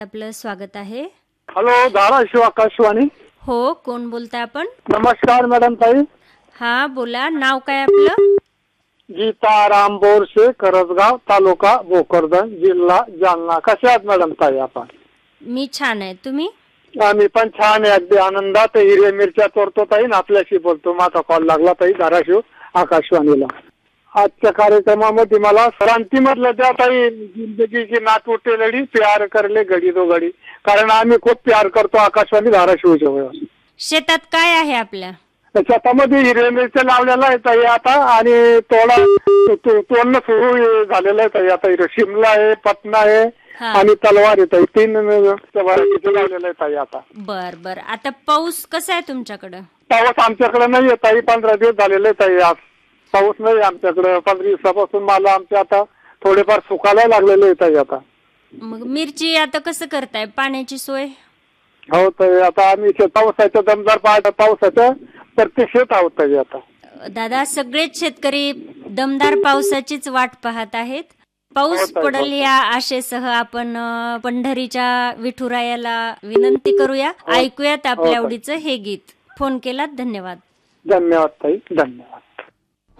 आपलं स्वागत आहे. हॅलो, धाराशिव आकाशवाणी. हो, कोण बोलताय आपण? नमस्कार मॅडम ताई. हा बोला, नाव काय आपलं? गीता राम बोरसे, करसगाव, तालुका भोकरदन, जिल्हा जालना. कशा आहात मॅडम ताई आपण? मी छान आहे, तुम्ही? आम्ही पण छान आहे, अगदी आनंदात. हिरव्या मिरच्या चोरतो ताई ना, आपल्याशी बोलतो. माझा कॉल लागला ताई धाराशिव आकाशवाणीला. आजच्या कार्यक्रमामध्ये मला क्रांतीमधलं त्या ताई, जिंदगी की नात उठे लढी, प्यार करले घडी दो घडी. कारण आम्ही खूप प्यार करतो आकाशवाणी धाराशिवच्या वेळेस. शेतात काय आहे आपल्या? शेतामध्ये हिरव्या मिरच्या लावलेला आहे ताई आता, आणि तोडणं सुरू झालेलं आहे ताई आता. शिमला आहे, पटना आहे आणि तलवार आहे ताई. 3 व्हरायटीचं लावलेलं आहे ताई आता. बर बर. आता पाऊस कसा आहे तुमच्याकडं? पाऊस आमच्याकडे नाहीये ताई, 15 दिवस झालेले आहे ताई. आज पाऊस नाही आमच्याकडे. 15 दिवसापासून मला आमच्या आता थोडेफार सुकायला लागलेले आहे ताई आता. मग मिरची आता कसं करताय, पाण्याची सोय? हो ताई, आता आम्ही पावसाच्या दमदार पावसाच्या प्रत्यक्षात आहोत ताई आता. दादा, सगळेच शेतकरी दमदार पावसाचीच वाट पाहत आहेत. पाऊस पडेल या आशेसह आपण पंढरीच्या विठुरायाला विनंती करूया. ऐकूयात आपल्या आवडीचं हे गीत. फोन केलात, धन्यवाद. धन्यवाद ताई, धन्यवाद.